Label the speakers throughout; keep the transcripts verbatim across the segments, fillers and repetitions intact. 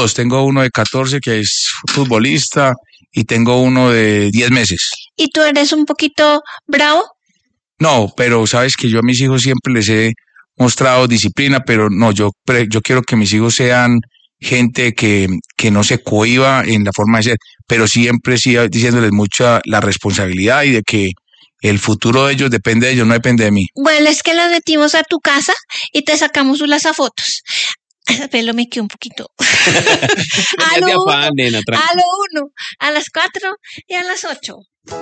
Speaker 1: dos, tengo uno de catorce que es futbolista y tengo uno de diez meses.
Speaker 2: ¿Y tú eres un poquito bravo?
Speaker 1: No, pero sabes que yo a mis hijos siempre les he mostrado disciplina, pero no, yo, yo quiero que mis hijos sean gente que, que no se cohíba en la forma de ser, pero siempre sí diciéndoles mucha la responsabilidad y de que el futuro de ellos depende de ellos, no depende de mí.
Speaker 2: Bueno, es que los metimos a tu casa y te sacamos unas fotos. Ese pelo me quedó un poquito. a, lo uno, afán, nena, a lo uno, a las cuatro y a las ocho.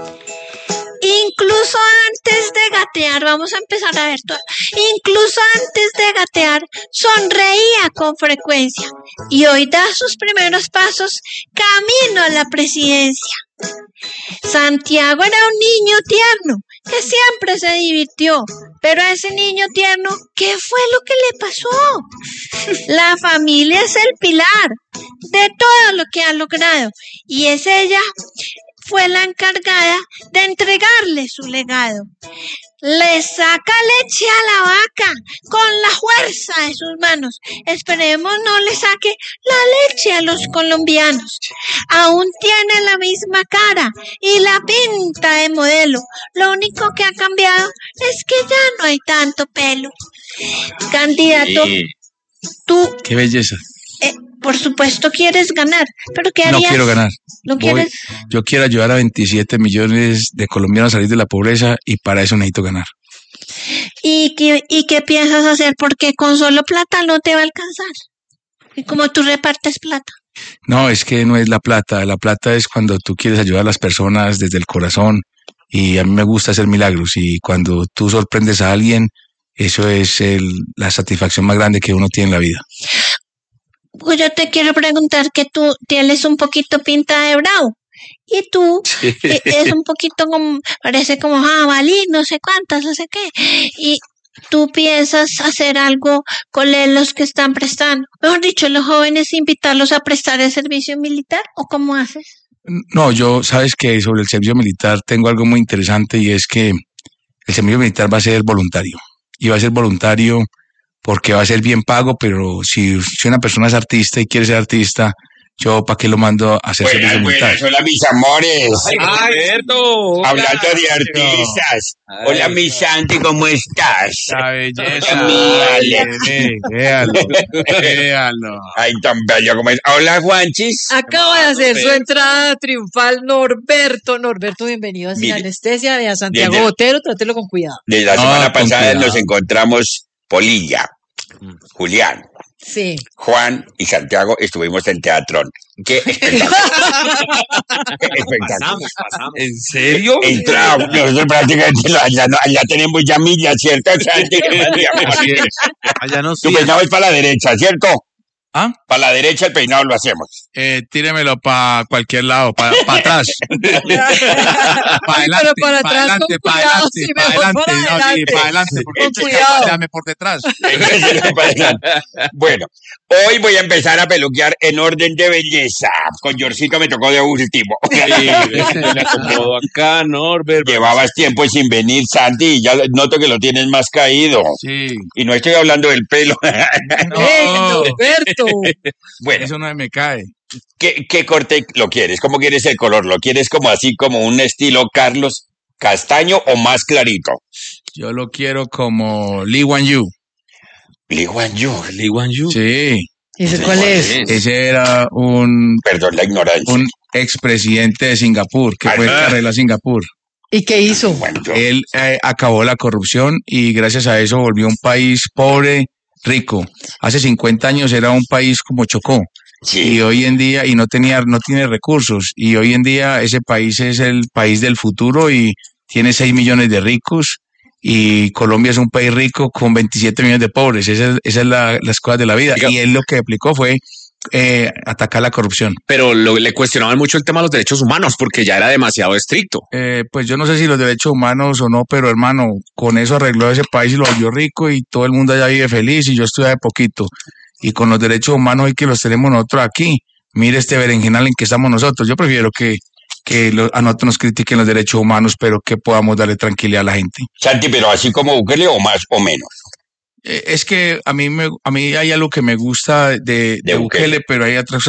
Speaker 2: Incluso antes de gatear, vamos a empezar a ver todo. Incluso antes de gatear, sonreía con frecuencia y hoy da sus primeros pasos camino a la presidencia. Santiago era un niño tierno que siempre se divirtió, pero a ese niño tierno, ¿qué fue lo que le pasó? La familia es el pilar de todo lo que ha logrado y es ella fue la encargada de entregarle su legado. Le saca leche a la vaca con la fuerza de sus manos. Esperemos no le saque la leche a los colombianos. Aún tiene la misma cara y la pinta de modelo. Lo único que ha cambiado es que ya no hay tanto pelo. Candidato, sí. Tú...
Speaker 1: ¡Qué belleza!
Speaker 2: Eh, por supuesto quieres ganar, pero ¿qué harías?
Speaker 1: No quiero ganar.
Speaker 2: ¿No
Speaker 1: Voy,
Speaker 2: quieres?
Speaker 1: Yo quiero ayudar a veintisiete millones de colombianos a salir de la pobreza y para eso necesito ganar.
Speaker 2: ¿Y qué, y qué piensas hacer? Porque con solo plata no te va a alcanzar. ¿Y cómo tú repartes plata?
Speaker 1: No, es que no es la plata. La plata es cuando tú quieres ayudar a las personas desde el corazón y a mí me gusta hacer milagros y cuando tú sorprendes a alguien, eso es el, la satisfacción más grande que uno tiene en la vida.
Speaker 2: Pues yo te quiero preguntar que tú tienes un poquito pinta de bravo y tú sí. Es un poquito como, parece como jabalí, no sé cuántas, no sé qué, y tú piensas hacer algo con los que están prestando, mejor dicho, los jóvenes invitarlos a prestar el servicio militar o cómo haces.
Speaker 1: No, yo sabes que sobre el servicio militar tengo algo muy interesante y es que el servicio militar va a ser voluntario y va a ser voluntario porque va a ser bien pago, pero si, si una persona es artista y quiere ser artista, yo para qué lo mando a hacer
Speaker 3: buenas,
Speaker 1: servicio militar.
Speaker 3: Buenas, hola mis amores.
Speaker 4: Ay, Alberto.
Speaker 3: Hablando hola, de artistas. Ay, hola mi Santi, ¿cómo estás?
Speaker 1: La belleza.
Speaker 3: Mírale.
Speaker 1: Véalo, véalo.
Speaker 3: Ay, tan bello como es. Hola Juanchis.
Speaker 5: Acaba de hacer su entrada triunfal Norberto. Norberto, bienvenido a Sin
Speaker 3: Mire,
Speaker 5: Anestesia de a Santiago
Speaker 3: desde,
Speaker 5: Botero. Trátelo con cuidado.
Speaker 3: Desde la
Speaker 1: no,
Speaker 3: semana pasada
Speaker 1: cuidado.
Speaker 3: Nos encontramos Polilla, Julián,
Speaker 5: sí.
Speaker 3: Juan y Santiago estuvimos en Teatrón. ¡Qué espectáculo! ¡Qué espectáculo!
Speaker 4: Pasamos, pasamos. ¿En serio?
Speaker 3: Entramos, nosotros prácticamente allá, no, allá tenemos ya millas, ¿cierto, Santi?
Speaker 1: Allá no
Speaker 3: Tu peinado es para la derecha, ¿cierto?
Speaker 1: ¿Ah?
Speaker 3: Para la derecha el peinado lo hacemos.
Speaker 1: Eh, tíremelo para cualquier lado, para pa atrás. Para adelante,
Speaker 5: para adelante,
Speaker 1: para adelante, para adelante, no, sí, para adelante, porque dame por detrás.
Speaker 3: Bueno, hoy voy a empezar a peluquear en orden de belleza. Con Yorcito me tocó de último.
Speaker 4: Sí, le acomodo acá, Norbert.
Speaker 3: Llevabas tiempo sin venir, Santi, y ya noto que lo tienes más caído.
Speaker 1: Sí.
Speaker 3: Y no estoy hablando del pelo.
Speaker 1: No.
Speaker 5: ¡Eh, Norberto!
Speaker 1: Bueno, eso no me cae.
Speaker 3: ¿Qué, ¿Qué corte lo quieres? ¿Cómo quieres el color? ¿Lo quieres como así, como un estilo Carlos Castaño o más clarito?
Speaker 1: Yo lo quiero como Lee Kuan Yew.
Speaker 3: Lee Kuan Yew.
Speaker 4: Lee Kuan Yew.
Speaker 1: Sí.
Speaker 5: ¿Y ese cuál es?
Speaker 1: Ese era un...
Speaker 3: Perdón la ignorancia.
Speaker 1: Un expresidente de Singapur, que fue el que arregló a Singapur.
Speaker 5: ¿Y qué hizo?
Speaker 3: Bueno, yo...
Speaker 1: Él eh, acabó la corrupción y gracias a eso volvió un país pobre, rico. Hace cincuenta años era un país como Chocó.
Speaker 3: Sí.
Speaker 1: Y hoy en día, y no tenía, no tiene recursos, y hoy en día ese país es el país del futuro y tiene seis millones de ricos, y Colombia es un país rico con veintisiete millones de pobres. Esa es, esa es la, las cosas de la vida. Diga. Y él lo que aplicó fue eh, atacar la corrupción.
Speaker 4: Pero lo, le cuestionaban mucho el tema de los derechos humanos porque ya era demasiado estricto.
Speaker 1: Eh, pues yo no sé si los derechos humanos o no, pero hermano, con eso arregló ese país y lo volvió rico y todo el mundo allá vive feliz y yo estoy de poquito. Y con los derechos humanos hoy que los tenemos nosotros aquí, mire este berenjenal en que estamos nosotros. Yo prefiero que, que lo, a nosotros nos critiquen los derechos humanos, pero que podamos darle tranquilidad a la gente.
Speaker 3: Santi, pero así como Bukele o más o menos.
Speaker 1: Eh, es que a mí, me, a mí hay algo que me gusta de, de, de Bukele, Bukele, pero hay otras